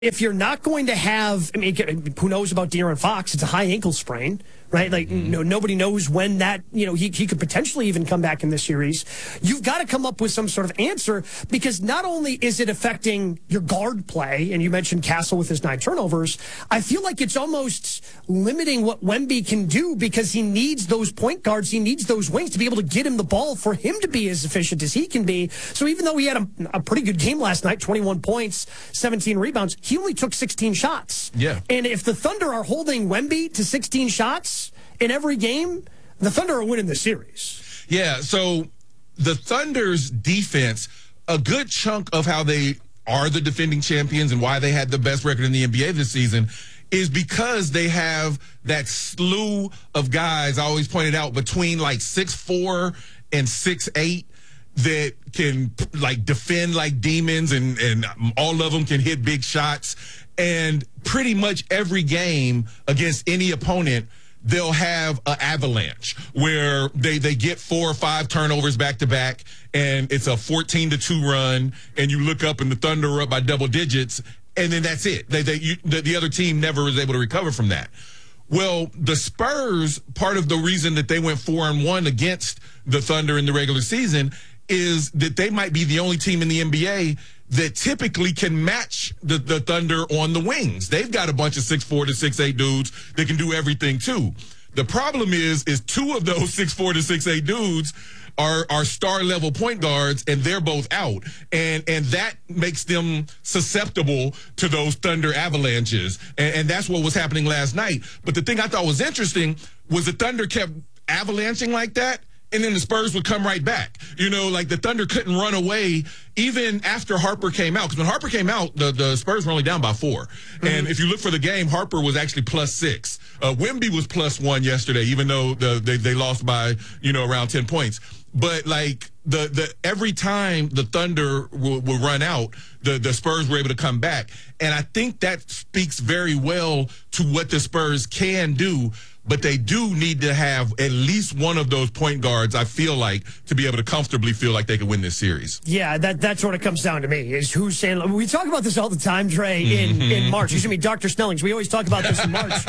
if you're not going to have, I mean, who knows about De'Aaron Fox? It's a high ankle sprain, right? Like, nobody knows when that, he could potentially even come back in this series. You've got to come up with some sort of answer, because not only is it affecting your guard play, and you mentioned Castle with his 9 turnovers, I feel like it's almost limiting what Wemby can do, because he needs those point guards, he needs those wings to be able to get him the ball for him to be as efficient as he can be. So even though he had a pretty good game last night, 21 points, 17 rebounds, he only took 16 shots. Yeah. And if the Thunder are holding Wemby to 16 shots in every game, the Thunder are winning the series. Yeah, so the Thunder's defense, a good chunk of how they are the defending champions and why they had the best record in the NBA this season is because they have that slew of guys, I always pointed out, between like 6'4" and 6'8", that can like defend like demons, and all of them can hit big shots. And pretty much every game against any opponent, they'll have an avalanche where they get 4 or 5 turnovers back to back, and it's a 14-2 run, and you look up and the Thunder are up by double digits, and then that's it. The other team never was able to recover from that. Well, the Spurs, part of the reason that they went 4-1 against the Thunder in the regular season is that they might be the only team in the NBA that typically can match the Thunder on the wings. They've got a bunch of 6'4" to 6'8" dudes that can do everything too. The problem is 2 of those 6'4" to 6'8" dudes are star level point guards, and they're both out. And that makes them susceptible to those Thunder avalanches. And that's what was happening last night. But the thing I thought was interesting was the Thunder kept avalanching like that, and then the Spurs would come right back. Like the Thunder couldn't run away even after Harper came out. Because when Harper came out, the Spurs were only down by 4. Mm-hmm. And if you look for the game, Harper was actually +6. Wemby was +1 yesterday, even though they lost by, around 10 points. But like the every time the Thunder will run out, the Spurs were able to come back. And I think that speaks very well to what the Spurs can do. But they do need to have at least one of those point guards, I feel like, to be able to comfortably feel like they can win this series. Yeah, that's what it comes down to me, is who's saying. We talk about this all the time, Dre, in March. Excuse me, Dr. Snellings. We always talk about this in March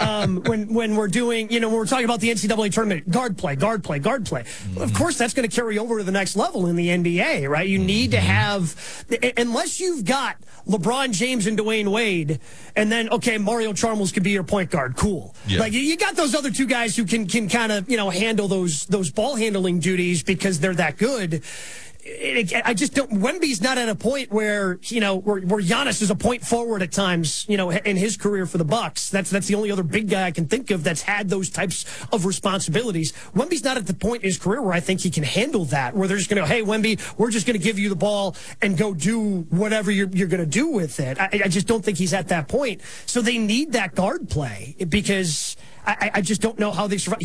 when we're doing, when we're talking about the NCAA tournament, guard play. Of course, that's going to carry over to the next level in the NBA, right? You need to have, unless you've got LeBron James and Dwayne Wade, and then, okay, Mario Chalmers could be your point guard. Cool. Yeah. Like, you got those other 2 guys who can kind of, handle those ball handling duties because they're that good. I just don't. Wemby's not at a point where where Giannis is a point forward at times. In his career for the Bucks, that's the only other big guy I can think of that's had those types of responsibilities. Wemby's not at the point in his career where I think he can handle that. Where they're just going to, hey, Wemby, we're just going to give you the ball and go do whatever you're going to do with it. I just don't think he's at that point. So they need that guard play, because I just don't know how they survive.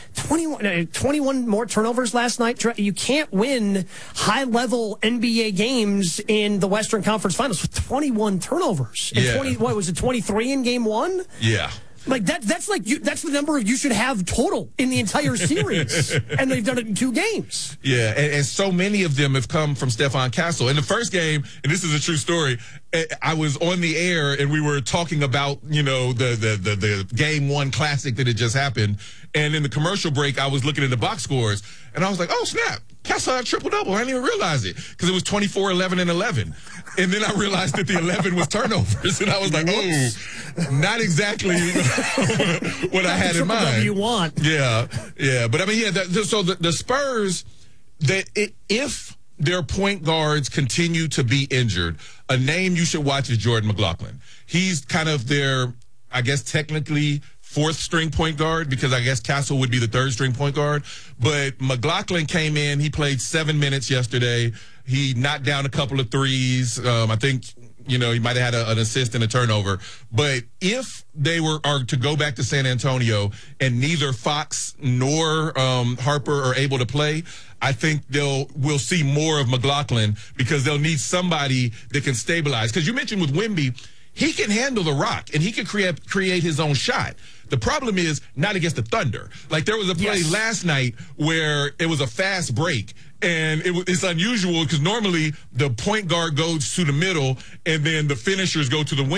21 more turnovers last night. You can't win high-level NBA games in the Western Conference Finals with 21 turnovers. And yeah. What was it, 23 in Game 1? Yeah. Like that's the number you should have total in the entire series, and they've done it in 2 games. Yeah, and so many of them have come from Stephon Castle. In the first game, and this is a true story, I was on the air and we were talking about the Game 1 classic that had just happened, and in the commercial break I was looking at the box scores and I was like, oh snap, Castle had a triple-double. I didn't even realize it, because it was 24, 11, and 11. And then I realized that the 11 was turnovers, and I was like, oh, not exactly what I had in mind. You want. Yeah. But I mean, so the Spurs, if their point guards continue to be injured, a name you should watch is Jordan McLaughlin. He's kind of their, I guess, technically 4th string point guard, because I guess Castle would be the 3rd string point guard. But McLaughlin came in. He played 7 minutes yesterday. He knocked down a couple of threes. I think, he might have had an assist and a turnover. But if they are to go back to San Antonio and neither Fox nor Harper are able to play, I think we'll see more of McLaughlin, because they'll need somebody that can stabilize. Because you mentioned with Wemby, he can handle the rock and he can create his own shot. The problem is not against the Thunder. Like, there was a play last night where it was a fast break And it's unusual because normally the point guard goes to the middle and then the finishers go to the wing.